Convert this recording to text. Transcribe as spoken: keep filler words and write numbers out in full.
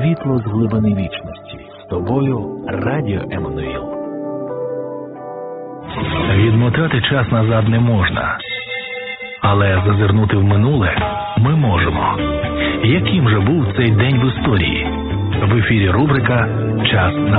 світло з глибини вічності. З тобою Радіо Еммануїл. Відмотати час назад не можна. Але зазирнути в минуле ми можемо. Яким же був цей день в історії? В ефірі рубрика «Час назад».